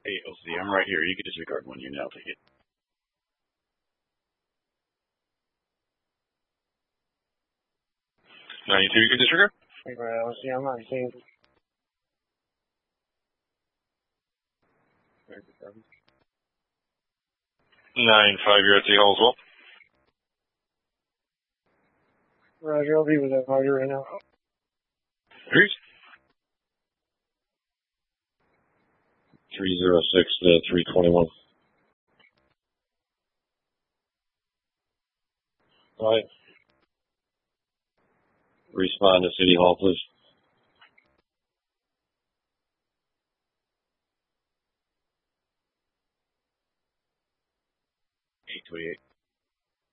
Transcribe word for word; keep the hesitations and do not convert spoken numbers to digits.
Hey, O C, I'm right here. You can disregard one unit. I'll take it. ninety-two, you can disregard? Right, O C, I'm not seeing. nine five, you're at City Hall as well. Roger, I'll be with that Roger right now. Agrees. three oh six to three twenty-one. All right. Respond to City Hall, please. eight twenty-eight.